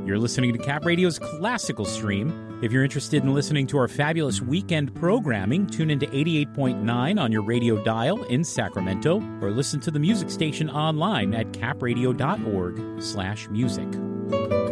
You're listening to Cap Radio's Classical Stream. If you're interested in listening to our fabulous weekend programming, tune into 88.9 on your radio dial in Sacramento, or listen to the music station online at capradio.org/music.